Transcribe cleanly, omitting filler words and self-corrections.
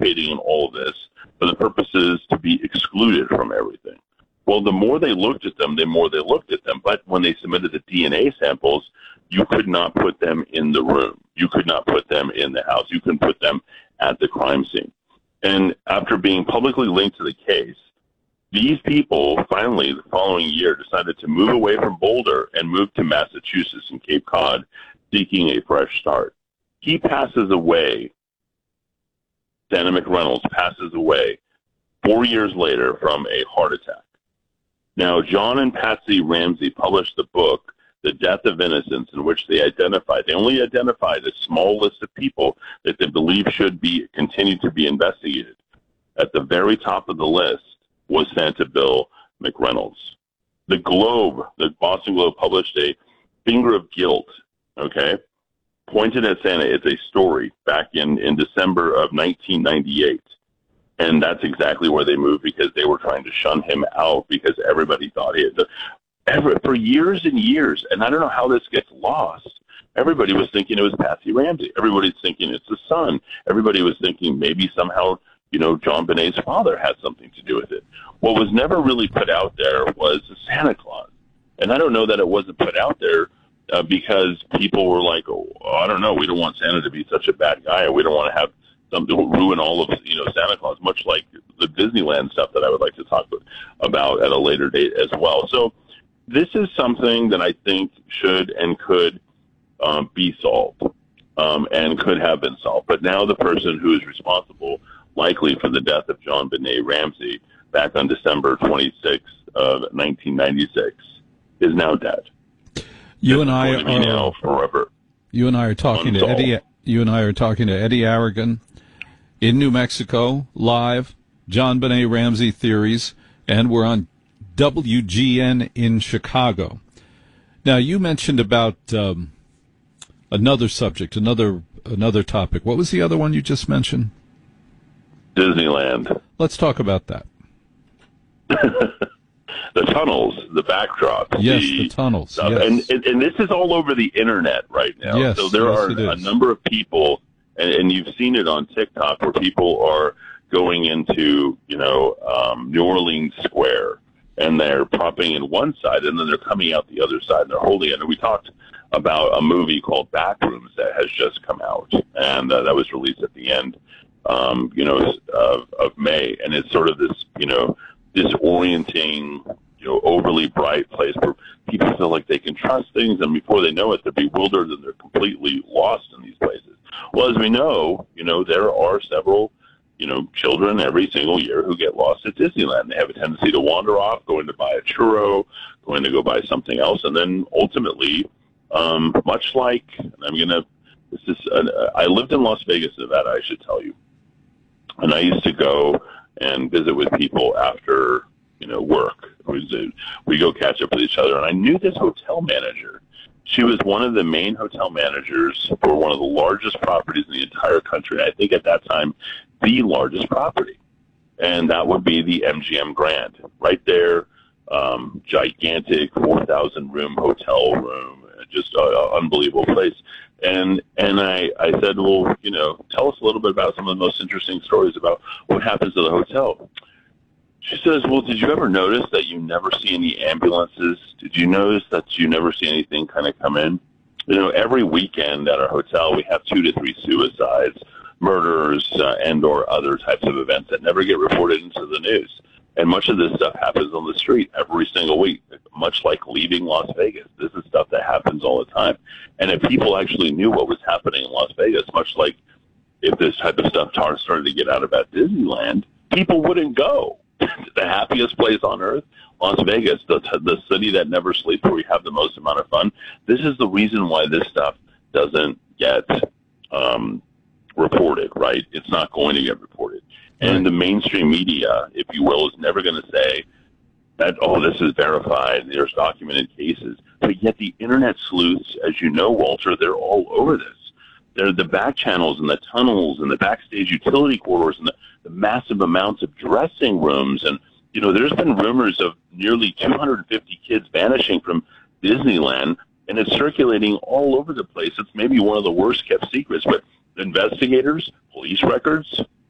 participating in all of this for the purposes to be excluded from everything. Well, the more they looked at them, but when they submitted the DNA samples, you could not put them in the room. You could not put them in the house. You couldn't put them at the crime scene. And after being publicly linked to the case, these people finally, the following year, decided to move away from Boulder and move to Massachusetts and Cape Cod, seeking a fresh start. He passes away, Santa McReynolds passes away 4 years later from a heart attack. Now, John and Patsy Ramsey published the book, The Death of Innocence, in which they only identified a small list of people that they believe should be continued to be investigated. At the very top of the list was Santa Bill McReynolds. The Boston Globe published a finger of guilt, pointed at Santa. It's a story back in December of 1998. And that's exactly where they moved, because they were trying to shun him out because everybody thought he had for years and years. And I don't know how this gets lost. Everybody was thinking it was Patsy Ramsey. Everybody's thinking it's the son. Everybody was thinking maybe somehow, JonBenét's father had something to do with it. What was never really put out there was Santa Claus. And I don't know that it wasn't put out there because people were like, I don't know, we don't want Santa to be such a bad guy, and we don't want to have something ruin all of Santa Claus, much like the Disneyland stuff that I would like to talk about at a later date as well. So this is something that I think should and could be solved and could have been solved. But now the person who is responsible, likely, for the death of JonBenet Ramsey back on December 26th of 1996, is now dead. You and I are now forever. You and I are talking unsolved. to Eddie. You and I are talking to Eddie Aragon in New Mexico, live, JonBenet Ramsey Theories, and we're on WGN in Chicago. Now, you mentioned about another subject, another topic. What was the other one you just mentioned? Disneyland. Let's talk about that. The tunnels, the backdrops. Yes, the tunnels. Yes. And this is all over the internet right now. Yes, so there are a number of people, and you've seen it on TikTok, where people are going into, New Orleans Square, and they're propping in one side, and then they're coming out the other side, and they're holding it. And we talked about a movie called Backrooms that has just come out, and that was released at the end, of May. And it's sort of this, disorienting, overly bright place where people feel like they can trust things, and before they know it, they're bewildered and they're completely lost in these places. Well, as we know, there are several, children every single year who get lost at Disneyland. They have a tendency to wander off, going to buy a churro, going to go buy something else, and then ultimately, much like, I lived in Las Vegas, Nevada, I should tell you, and I used to go and visit with people after, work. We go catch up with each other, and I knew this hotel manager. She was one of the main hotel managers for one of the largest properties in the entire country. I think at that time, the largest property. And that would be the MGM Grand. Right there, gigantic 4,000-room hotel room, just an unbelievable place. And I said, well, tell us a little bit about some of the most interesting stories about what happens to the hotel. She says, well, did you ever notice that you never see any ambulances? Did you notice that you never see anything kind of come in? Every weekend at our hotel, we have 2 to 3 suicides, murders, and or other types of events that never get reported into the news. And much of this stuff happens on the street every single week, much like leaving Las Vegas. This is stuff that happens all the time. And if people actually knew what was happening in Las Vegas, much like if this type of stuff started to get out about Disneyland, people wouldn't go. The happiest place on earth, Las Vegas, the city that never sleeps, where we have the most amount of fun. This is the reason why this stuff doesn't get reported, right? It's not going to get reported. And the mainstream media, if you will, is never going to say that, this is verified, there's documented cases. But yet the internet sleuths, as you know, Walter, they're all over this. They're the back channels and the tunnels and the backstage utility corridors and the massive amounts of dressing rooms. And, there's been rumors of nearly 250 kids vanishing from Disneyland, and it's circulating all over the place. It's maybe one of the worst kept secrets, but investigators, police records,